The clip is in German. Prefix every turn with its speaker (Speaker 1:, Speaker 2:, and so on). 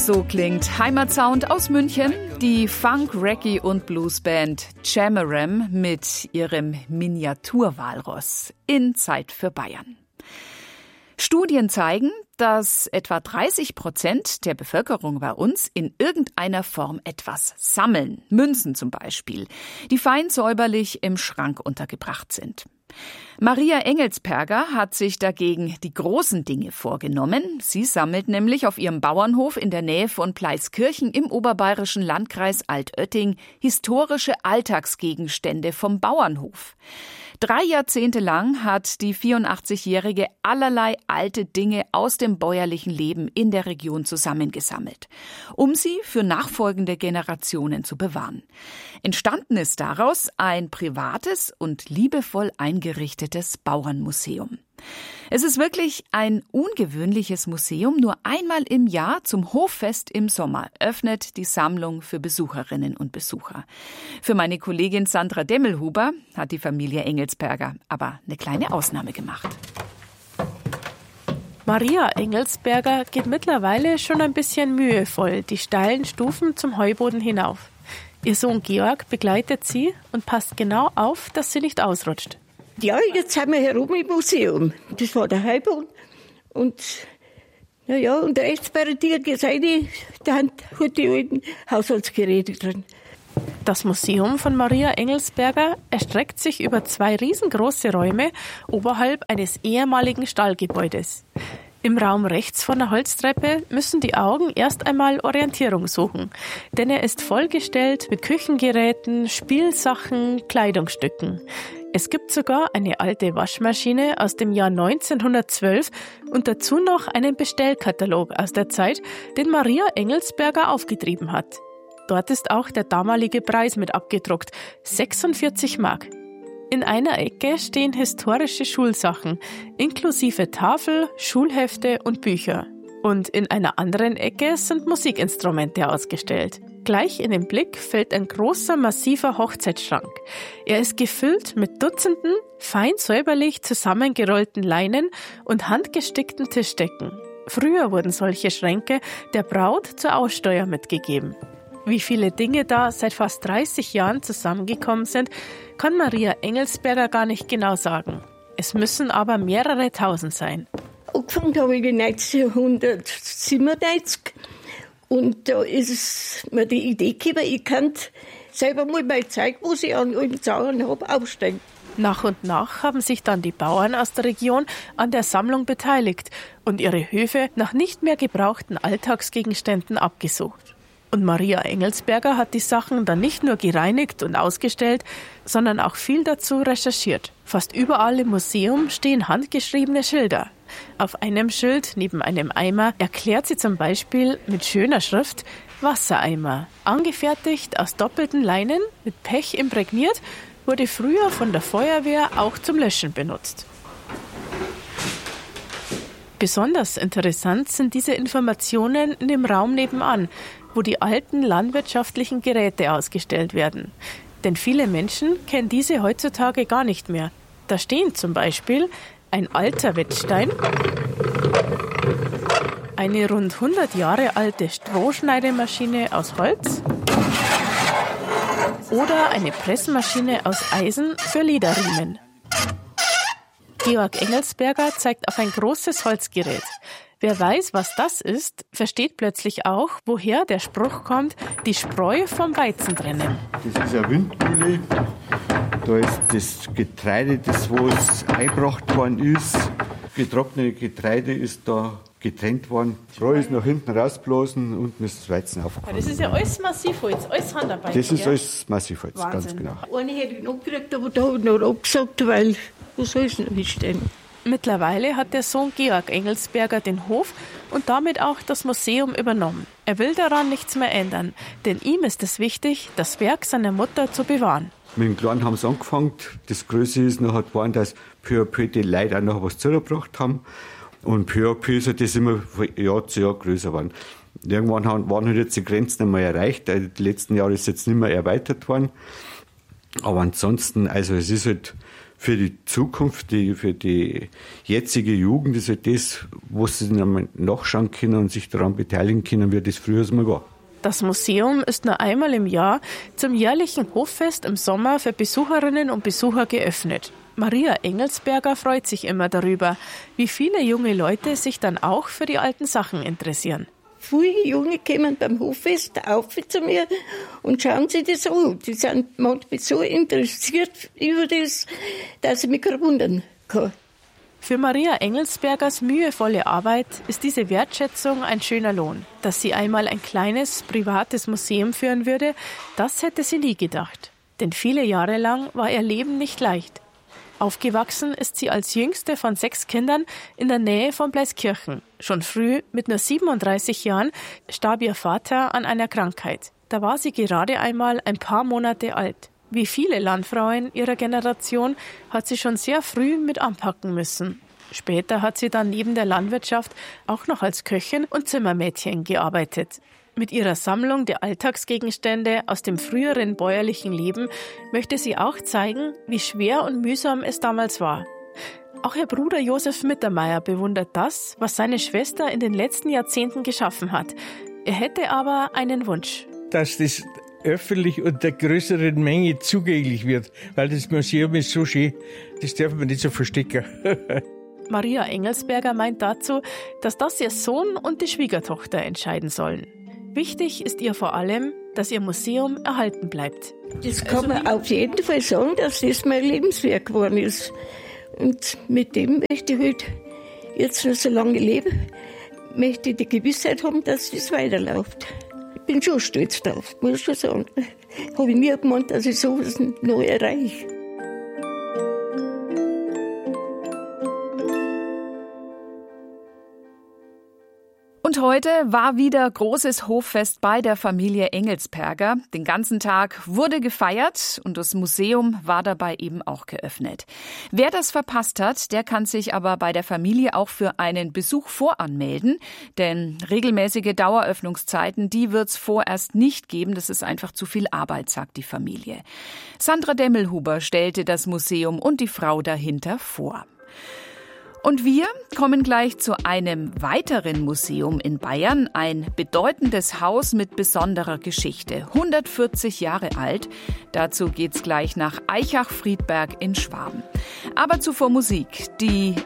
Speaker 1: So klingt Heimatsound aus München, die Funk-, Reggae- und Bluesband Jamaram mit ihrem Miniaturwalross in Zeit für Bayern. Studien zeigen, dass etwa 30% der Bevölkerung bei uns in irgendeiner Form etwas sammeln, Münzen zum Beispiel, die fein säuberlich im Schrank untergebracht sind. Maria Engelsberger hat sich dagegen die großen Dinge vorgenommen. Sie sammelt nämlich auf ihrem Bauernhof in der Nähe von Pleiskirchen im oberbayerischen Landkreis Altötting historische Alltagsgegenstände vom Bauernhof. 3 Jahrzehnte lang hat die 84-Jährige allerlei alte Dinge aus dem bäuerlichen Leben in der Region zusammengesammelt, um sie für nachfolgende Generationen zu bewahren. Entstanden ist daraus ein privates und liebevoll eingerichtetes Bauernmuseum. Es ist wirklich ein ungewöhnliches Museum. Nur einmal im Jahr zum Hoffest im Sommer öffnet die Sammlung für Besucherinnen und Besucher. Für meine Kollegin Sandra Demmelhuber hat die Familie Engelsberger aber eine kleine Ausnahme gemacht.
Speaker 2: Maria Engelsberger geht mittlerweile schon ein bisschen mühevoll die steilen Stufen zum Heuboden hinauf. Ihr Sohn Georg begleitet sie und passt genau auf, dass sie nicht ausrutscht.
Speaker 3: Ja, jetzt sind wir herum im Museum. Das war der Heuboden. Und rechts bei der Tür geht's rein, da hat die alten Haushaltsgeräte drin.
Speaker 2: Das Museum von Maria Engelsberger erstreckt sich über 2 riesengroße Räume oberhalb eines ehemaligen Stallgebäudes. Im Raum rechts von der Holztreppe müssen die Augen erst einmal Orientierung suchen, denn er ist vollgestellt mit Küchengeräten, Spielsachen, Kleidungsstücken. Es gibt sogar eine alte Waschmaschine aus dem Jahr 1912 und dazu noch einen Bestellkatalog aus der Zeit, den Maria Engelsberger aufgetrieben hat. Dort ist auch der damalige Preis mit abgedruckt, 46 Mark. In einer Ecke stehen historische Schulsachen, inklusive Tafel, Schulhefte und Bücher. Und in einer anderen Ecke sind Musikinstrumente ausgestellt. Gleich in den Blick fällt ein großer, massiver Hochzeitsschrank. Er ist gefüllt mit Dutzenden, fein säuberlich zusammengerollten Leinen und handgestickten Tischdecken. Früher wurden solche Schränke der Braut zur Aussteuer mitgegeben. Wie viele Dinge da seit fast 30 Jahren zusammengekommen sind, kann Maria Engelsberger gar nicht genau sagen. Es müssen aber mehrere tausend sein.
Speaker 3: Angefangen habe ich 1997 und da ist mir die Idee gekommen, ich kann selber mal mein Zeug, was ich an alten Sachen habe, aufstellen.
Speaker 2: Nach und nach haben sich dann die Bauern aus der Region an der Sammlung beteiligt und ihre Höfe nach nicht mehr gebrauchten Alltagsgegenständen abgesucht. Und Maria Engelsberger hat die Sachen dann nicht nur gereinigt und ausgestellt, sondern auch viel dazu recherchiert. Fast überall im Museum stehen handgeschriebene Schilder. Auf einem Schild neben einem Eimer erklärt sie zum Beispiel mit schöner Schrift Wassereimer. Angefertigt aus doppelten Leinen, mit Pech imprägniert, wurde früher von der Feuerwehr auch zum Löschen benutzt. Besonders interessant sind diese Informationen in dem Raum nebenan, wo die alten landwirtschaftlichen Geräte ausgestellt werden. Denn viele Menschen kennen diese heutzutage gar nicht mehr. Da stehen zum Beispiel ein alter Wettstein, eine rund 100 Jahre alte Strohschneidemaschine aus Holz oder eine Pressmaschine aus Eisen für Lederriemen. Georg Engelsberger zeigt auf ein großes Holzgerät. Wer weiß, was das ist, versteht plötzlich auch, woher der Spruch kommt, die Spreu vom Weizen trennen.
Speaker 4: Das ist eine Windmühle. Da ist das Getreide, das was eingebracht worden ist. Getrocknete Getreide ist da getrennt worden. Die Spreu ist nach hinten rausgeblasen, unten ist das Weizen aufgekommen.
Speaker 2: Das ist ja alles Massivholz, alles Handarbeit.
Speaker 4: Das ist alles Massivholz,
Speaker 2: Wahnsinn.
Speaker 4: Ganz genau.
Speaker 3: Eine hätte ich noch gekriegt, aber da habe ich noch abgesagt, weil wo soll es noch nicht stehen?
Speaker 2: Mittlerweile hat der Sohn Georg Engelsberger den Hof und damit auch das Museum übernommen. Er will daran nichts mehr ändern, denn ihm ist es wichtig, das Werk seiner Mutter zu bewahren.
Speaker 4: Mit dem Kleinen haben sie angefangen. Das Größte ist noch geworden, dass peu à peu die Leute auch noch was zugebracht haben. Und peu à peu ist das immer von Jahr zu Jahr größer geworden. Irgendwann waren halt jetzt die Grenzen einmal erreicht. Die letzten Jahre ist jetzt nicht mehr erweitert worden. Aber ansonsten, also es ist halt für die Zukunft, für die jetzige Jugend ist halt das, wo sie dann nachschauen können und sich daran beteiligen können, wie das früher mal war.
Speaker 2: Das Museum ist nur einmal im Jahr zum jährlichen Hoffest im Sommer für Besucherinnen und Besucher geöffnet. Maria Engelsberger freut sich immer darüber, wie viele junge Leute sich dann auch für die alten Sachen interessieren.
Speaker 3: Viele Junge kommen beim Hoffest auf zu mir und schauen sich das an. Die sind manchmal so interessiert über das, dass ich mich wundern kann.
Speaker 2: Für Maria Engelsbergers mühevolle Arbeit ist diese Wertschätzung ein schöner Lohn. Dass sie einmal ein kleines, privates Museum führen würde, das hätte sie nie gedacht. Denn viele Jahre lang war ihr Leben nicht leicht. Aufgewachsen ist sie als jüngste von 6 Kindern in der Nähe von Bleiskirchen. Schon früh, mit nur 37 Jahren, starb ihr Vater an einer Krankheit. Da war sie gerade einmal ein paar Monate alt. Wie viele Landfrauen ihrer Generation hat sie schon sehr früh mit anpacken müssen. Später hat sie dann neben der Landwirtschaft auch noch als Köchin und Zimmermädchen gearbeitet. Mit ihrer Sammlung der Alltagsgegenstände aus dem früheren bäuerlichen Leben möchte sie auch zeigen, wie schwer und mühsam es damals war. Auch ihr Bruder Josef Mittermeier bewundert das, was seine Schwester in den letzten Jahrzehnten geschaffen hat. Er hätte aber einen Wunsch.
Speaker 5: Dass das öffentlich und der größeren Menge zugänglich wird, weil das Museum ist so schön, das darf man nicht so verstecken.
Speaker 2: Maria Engelsberger meint dazu, dass das ihr Sohn und die Schwiegertochter entscheiden sollen. Wichtig ist ihr vor allem, dass ihr Museum erhalten bleibt.
Speaker 3: Das kann man auf jeden Fall sagen, dass das mein Lebenswerk geworden ist. Und mit dem möchte ich halt jetzt noch so lange leben, möchte ich die Gewissheit haben, dass das weiterläuft. Ich bin schon stolz drauf, muss ich schon sagen. Habe ich nie gemeint, dass ich sowas noch erreiche.
Speaker 1: Und heute war wieder großes Hoffest bei der Familie Engelsberger. Den ganzen Tag wurde gefeiert und das Museum war dabei eben auch geöffnet. Wer das verpasst hat, der kann sich aber bei der Familie auch für einen Besuch voranmelden. Denn regelmäßige Daueröffnungszeiten, die wird's vorerst nicht geben. Das ist einfach zu viel Arbeit, sagt die Familie. Sandra Demmelhuber stellte das Museum und die Frau dahinter vor. Und wir kommen gleich zu einem weiteren Museum in Bayern, ein bedeutendes Haus mit besonderer Geschichte, 140 Jahre alt. Dazu geht's gleich nach Aichach-Friedberg in Schwaben. Aber zuvor Musik, die